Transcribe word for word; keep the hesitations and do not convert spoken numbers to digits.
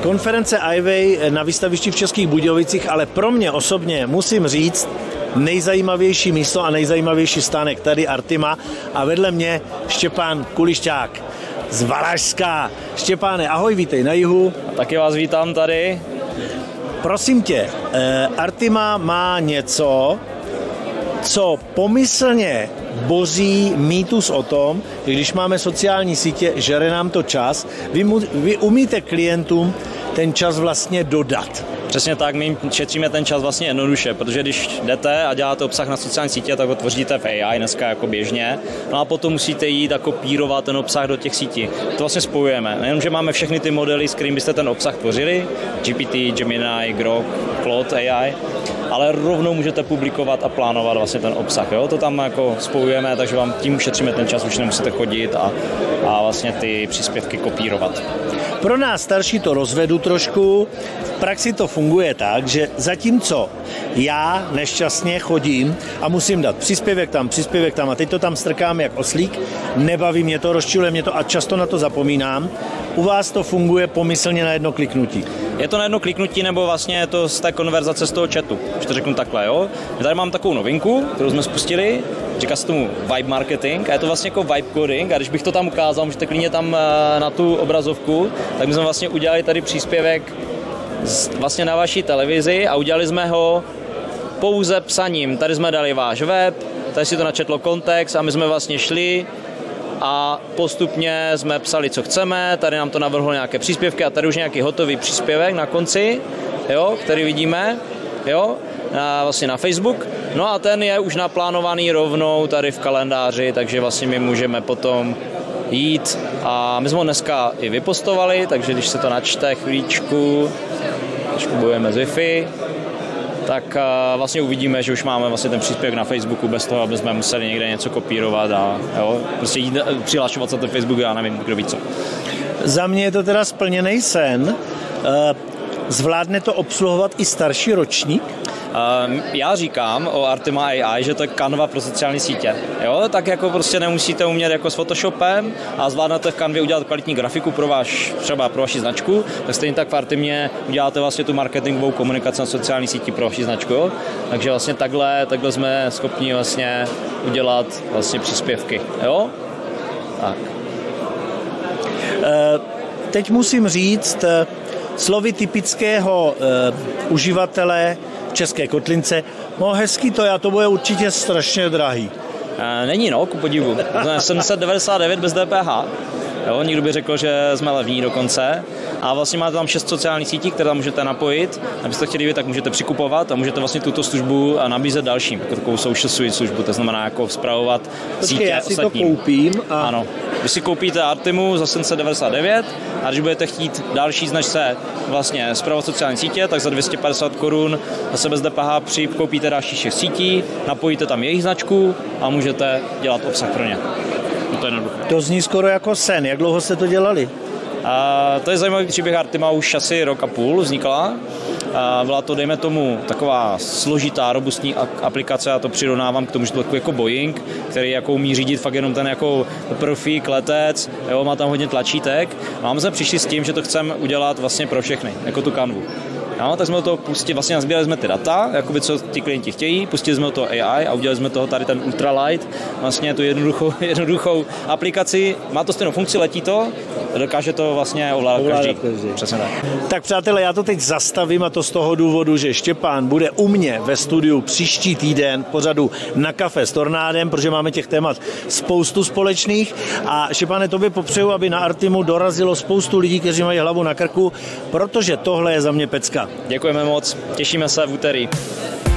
konference I V A na výstavišti v Českých Budějovicích, ale pro mě osobně musím říct, nejzajímavější místo a nejzajímavější stánek tady Artima a vedle mě Štěpán Kulišťák z Valašska. Štěpáne, ahoj, vítej na jihu. Taky vás vítám tady. Prosím tě, Artima má něco, co pomyslně boří mýtus o tom, že když máme sociální sítě, žere nám to čas. Vy, mu, vy umíte klientům ten čas vlastně dodat. Přesně tak, my šetříme ten čas vlastně jednoduše, protože když jdete a děláte obsah na sociální sítě, tak ho tvoříte v A I dneska jako běžně, no a potom musíte jít a kopírovat ten obsah do těch sítí. To vlastně spojujeme. Nejenom, že máme všechny ty modely, s kterými byste ten obsah tvořili, G P T, Gemini, Grok, Claude A I, ale rovnou můžete publikovat a plánovat vlastně ten obsah. Jo? To tam jako spojujeme, takže vám tím ušetříme ten čas, už nemusíte chodit a, a vlastně ty příspěvky kopírovat. Pro nás starší to rozvedu trošku. V praxi to funguje tak, že zatímco já nešťastně chodím a musím dát příspěvek tam, příspěvek tam a teď to tam strkám jak oslík, nebaví mě to, rozčiluje mě to a často na to zapomínám. U vás to funguje pomyslně na jedno kliknutí. Je to na jedno kliknutí, nebo vlastně je to z té konverzace z toho chatu, že to řeknu takhle, jo. Já tady mám takovou novinku, kterou jsme spustili, říká se tomu vibe marketing a je to vlastně jako vibe coding a když bych to tam ukázal, můžete klidně tam na tu obrazovku, tak my jsme vlastně udělali tady příspěvek vlastně na vaší televizi a udělali jsme ho pouze psaním. Tady jsme dali váš web, tady si to načetlo kontext a my jsme vlastně šli a postupně jsme psali, co chceme, tady nám to navrhlo nějaké příspěvky a tady už nějaký hotový příspěvek na konci, jo, který vidíme, jo, na, vlastně na Facebook. No a ten je už naplánovaný rovnou tady v kalendáři, takže vlastně my můžeme potom jít a my jsme ho dneska i vypostovali, takže když se to načte chvíličku, když bojujeme s Wi-Fi, tak vlastně uvidíme, že už máme vlastně ten příspěvek na Facebooku bez toho, aby jsme museli někde něco kopírovat a jo, prostě jít, přihlašovat se na ten Facebook, já nevím, kdo ví co. Za mě je to teda splněný sen. Zvládne to obsluhovat i starší ročník? Uh, já říkám o Artima A I, že to je kanva pro sociální sítě. Jo? Tak jako prostě nemusíte umět jako s Photoshopem a zvládnete v kanvě udělat kvalitní grafiku pro váš, třeba pro vaši značku, tak stejně tak v Artimě uděláte vlastně tu marketingovou komunikaci na sociální síti pro vaši značku. Jo? Takže vlastně takhle, takhle jsme schopni vlastně udělat vlastně příspěvky. Jo? Tak. Uh, teď musím říct slovy typického uh, uživatele České Kotlince, no hezký to, já to bude určitě strašně drahý. Není, no, ku podivu. sedm set devadesát devět bez D P H. Jo, někdo by řekl, že jsme levní dokonce. A vlastně máte tam šest sociálních sítí, které tam můžete napojit. Abyste chtěli vidět, tak můžete přikupovat a můžete vlastně tuto službu nabízet dalším, jako takovou social suite službu, to znamená jako spravovat sítě já si ostatním. To koupím. A... Ano. Vy si koupíte Artimu za sedm set devadesát devět a když budete chtít další značce vlastně spravovat sociální sítě, tak za dvě stě padesát korun zase bez D P H koupíte další šest sítí, napojíte tam jejich značku a můžete dělat obsah pro ně. To, je to zní skoro jako sen. Jak dlouho jste to dělali? A to je zajímavý příběh. Artima už asi rok a půl vznikala. A byla to, dejme tomu, taková složitá, robustní aplikace, já to přirovnávám k tomu, že to takový jako Boeing, který jako umí řídit fakt jenom ten jako profík, letec, jo, má tam hodně tlačítek. A my jsme přišli s tím, že to chceme udělat vlastně pro všechny, jako tu kanvu. No, tak jsme do toho pustili, vlastně nazbírali jsme ty data, jakoby co ti klienti chtějí, pustili jsme do toho A I a udělali jsme toho tady ten ultralight, vlastně tu jednoduchou, jednoduchou aplikaci, má to stejnou funkci, letí to, dokáže to vlastně ovládat každý. každý. Přesně tak. Tak přátelé, já to teď zastavím a to z toho důvodu, že Štěpán bude u mě ve studiu příští týden pořadu Na kafe s Tornádem, protože máme těch témat spoustu společných a Štěpáne, tobě popřeju, aby na Artimu dorazilo spoustu lidí, kteří mají hlavu na krku, protože tohle je za mě pecka. Děkujeme moc, těšíme se v úterý.